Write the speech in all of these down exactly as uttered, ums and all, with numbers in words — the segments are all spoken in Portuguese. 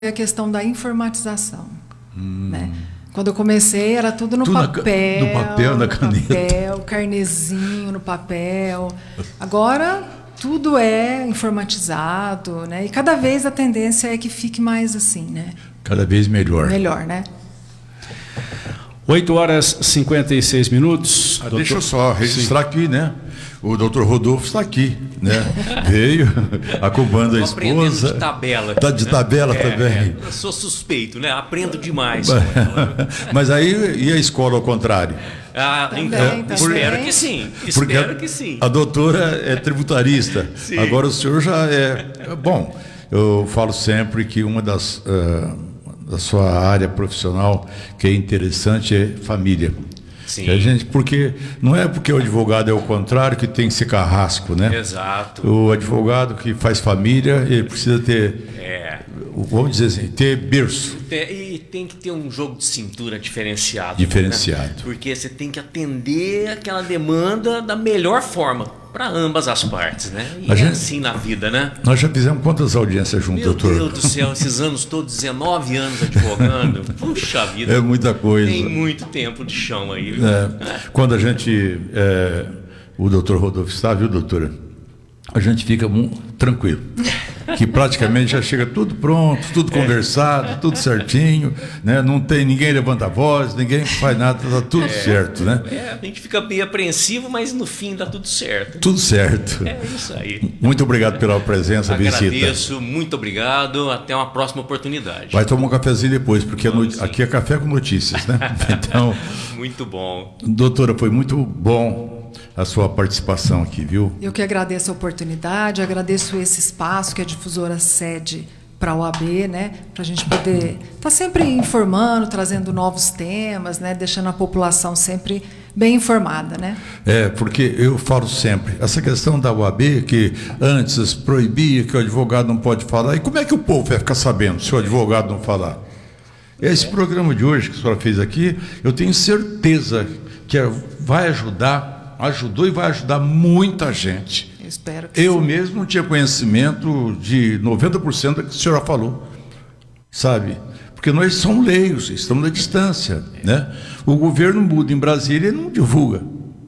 a questão da informatização, hum. né? Quando eu comecei era tudo no tudo papel, no papel, na caneta, papel, carnezinho no papel. Agora tudo é informatizado, né? E cada vez a tendência é que fique mais assim, né? Cada vez melhor. Melhor, né? oito horas e cinquenta e seis minutos. Ah, deixa eu só registrar Sim. aqui, né? O doutor Rodolfo está aqui, né? Veio acompanhando a esposa. Aprendendo de tabela. Está de tabela é, também. É, eu sou suspeito, né? Aprendo demais. Mas aí e a escola ao contrário? Ah, também, então, também. espero que sim. Porque espero que sim. A doutora é tributarista. Sim. Agora o senhor já é... Bom, eu falo sempre que uma das... Uh, da sua área profissional que é interessante é família. Sim. Que a gente, porque não é porque o advogado é o contrário que tem que ser carrasco, né? Exato. O advogado que faz família, ele precisa ter, é. vamos dizer assim, ter berço. E tem que ter um jogo de cintura diferenciado. Diferenciado. Né? Porque você tem que atender aquela demanda da melhor forma para ambas as partes, né? E a é gente, assim na vida, né? Nós já fizemos quantas audiências juntos, Meu doutor? Meu Deus do céu, esses anos todos, dezenove anos advogando. Puxa vida. É muita coisa. Tem muito tempo de chão aí. É, quando a gente, é, o doutor Rodolfo está, viu, doutora? A gente fica muito tranquilo. Que praticamente já chega tudo pronto, tudo conversado, tudo certinho, né? Não tem ninguém levanta a voz, ninguém faz nada, está tudo é, certo, né? É, a gente fica bem apreensivo, mas no fim dá tudo certo. Tudo certo. É isso aí. Muito obrigado pela presença, Agradeço, visita. Agradeço, muito obrigado, até uma próxima oportunidade. Vai tomar um cafezinho depois, porque Vamos, aqui é café com notícias, né? Então, muito bom. Doutora, foi muito bom a sua participação aqui, viu? Eu que agradeço a oportunidade, agradeço esse espaço que a difusora cede para a O A B, né? Para a gente poder estar tá sempre informando, trazendo novos temas, né? Deixando a população sempre bem informada, né? É, porque eu falo sempre, essa questão da O A B, que antes proibia que o advogado não pode falar, e como é que o povo vai ficar sabendo se o advogado não falar? Esse programa de hoje que a senhora fez aqui, eu tenho certeza que vai ajudar, ajudou e vai ajudar muita gente. Eu espero que Eu sim. mesmo não tinha conhecimento de noventa por cento do que a senhora falou, sabe? Porque nós somos leigos, estamos à distância, né? O governo muda em Brasília e não divulga.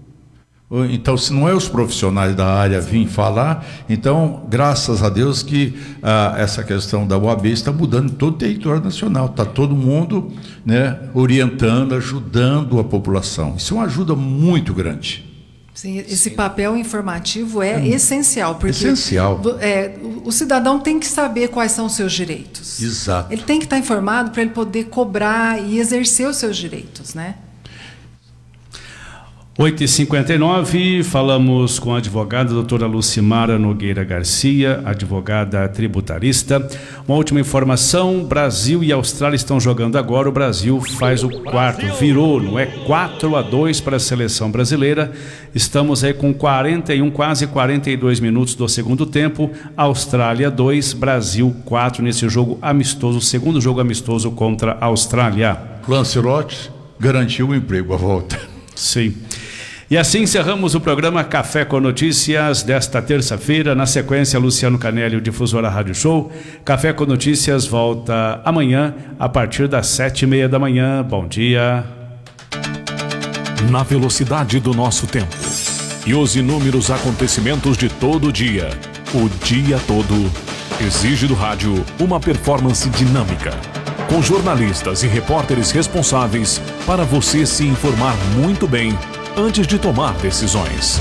Então, se não é os profissionais da área virem falar, então, graças a Deus que ah, essa questão da O A B está mudando em todo o território nacional. Está todo mundo, né, orientando, ajudando a população. Isso é uma ajuda muito grande. Sim, esse papel informativo é, é essencial, porque essencial. É, o, o cidadão tem que saber quais são os seus direitos. Exato. Ele tem que estar informado para ele poder cobrar e exercer os seus direitos, né? oito e cinquenta e nove, falamos com a advogada doutora Lucimara Nogueira Garcia, advogada tributarista. Uma última informação, Brasil e Austrália estão jogando agora, o Brasil faz o quarto, virou, não é? quatro a dois para a seleção brasileira. Estamos aí com quarenta e um, quase quarenta e dois minutos do segundo tempo, Austrália dois, Brasil quatro nesse jogo amistoso, segundo jogo amistoso contra a Austrália. Lancelotti garantiu o emprego à volta. Sim. E assim encerramos o programa Café com Notícias desta terça-feira. Na sequência, Luciano Canelli, o Difusora Rádio Show. Café com Notícias volta amanhã, a partir das sete e meia da manhã. Bom dia. Na velocidade do nosso tempo e os inúmeros acontecimentos de todo o dia, o dia todo, exige do rádio uma performance dinâmica, com jornalistas e repórteres responsáveis para você se informar muito bem antes de tomar decisões.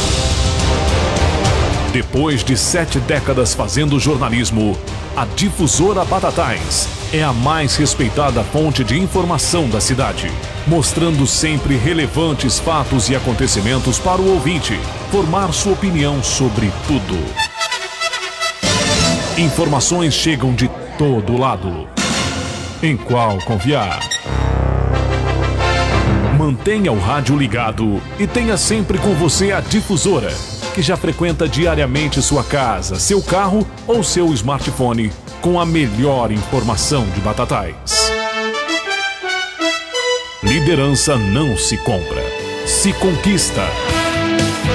Depois de sete décadas fazendo jornalismo, a Difusora Batatais é a mais respeitada fonte de informação da cidade, mostrando sempre relevantes fatos e acontecimentos para o ouvinte formar sua opinião sobre tudo. Informações chegam de todo lado. Em qual confiar? Mantenha o rádio ligado e tenha sempre com você a Difusora, que já frequenta diariamente sua casa, seu carro ou seu smartphone com a melhor informação de Batatais. Liderança não se compra, se conquista.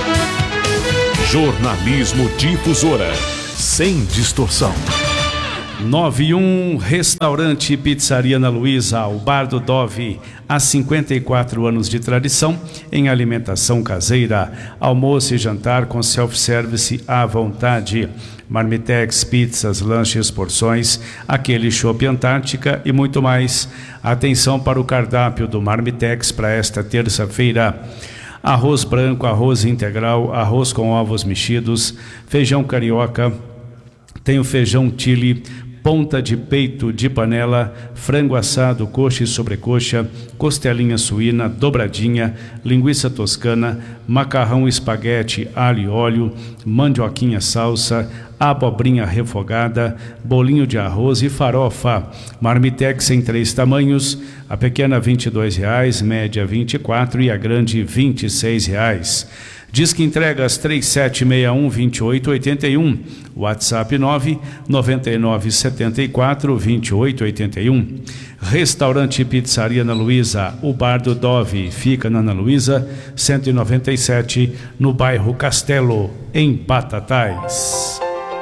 Jornalismo Difusora, sem distorção. nove um Restaurante e Pizzaria Ana Luísa, o Bar do Dove, há cinquenta e quatro anos de tradição em alimentação caseira, almoço e jantar com self-service à vontade, marmitex, pizzas, lanches, porções, aquele chopp Antártica e muito mais. Atenção para o cardápio do Marmitex para esta terça-feira: arroz branco, arroz integral, arroz com ovos mexidos, feijão carioca, tem o feijão chile, ponta de peito de panela, frango assado, coxa e sobrecoxa, costelinha suína, dobradinha, linguiça toscana, macarrão espaguete, alho e óleo, mandioquinha salsa, abobrinha refogada, bolinho de arroz e farofa. Marmitex em três tamanhos, a pequena vinte e dois reais, média vinte e quatro e a grande vinte e seis reais. Disque entregas três sete seis um, dois oito oito um, WhatsApp nove nove nove sete quatro, dois oito oito um. Restaurante e Pizzaria Ana Luísa, o Bar do Dove, fica na Ana Luísa cento e noventa e sete, no bairro Castelo, em Batatais.